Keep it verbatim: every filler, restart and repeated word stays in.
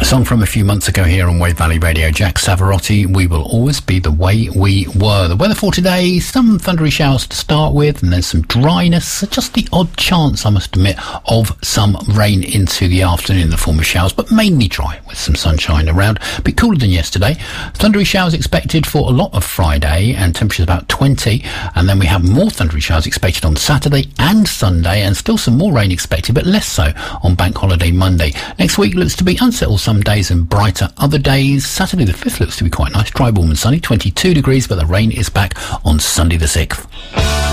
A song from a few months ago here on Wave Valley Radio. Jack Savarotti, We Will Always Be the Way We Were. The weather for today, some thundery showers to start with, and there's some dryness, just the odd chance, I must admit, of some rain into the afternoon in the form of showers, but mainly dry with some sunshine around. A bit cooler than yesterday. Thundery showers expected for a lot of Friday, and temperatures about twenty, and then we have more thundery showers expected on Saturday and Sunday, and still some more rain expected, but less so on Bank Holiday Monday. Next week looks to be unsettled some days and brighter other days. Saturday the fifth looks to be quite nice, dry, warm and sunny, twenty-two degrees, but the rain is back on Sunday the sixth.